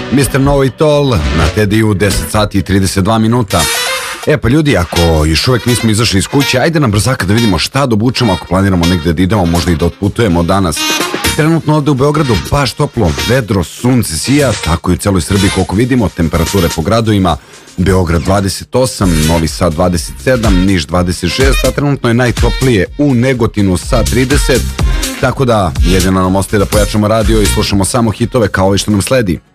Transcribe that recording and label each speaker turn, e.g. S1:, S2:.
S1: Mr. Know It All na Tediju 10 sati i 32 minuta. Pa ljudi, ako još uvek nismo izašli iz kuće, ajde na brzaka da vidimo šta da obučemo ako planiramo negde da idemo, možda i da otputujemo danas. Trenutno ovde u Beogradu baš toplo, vedro, sunce sija, tako i u celoj Srbiji koliko vidimo, temperature po gradovima, Beograd 28, Novi Sad 27, Niš 26, a trenutno je najtoplije u Negotinu sa 30, tako da jedino nam ostaje da pojačamo radio i slušamo samo hitove kao i što nam sledi.